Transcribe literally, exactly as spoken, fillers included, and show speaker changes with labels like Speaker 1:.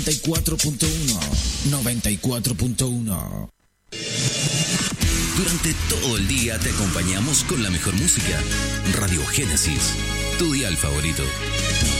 Speaker 1: noventa y cuatro punto uno. noventa y cuatro punto uno.
Speaker 2: Durante todo el día te acompañamos con la mejor música. Radio Génesis, tu dial favorito.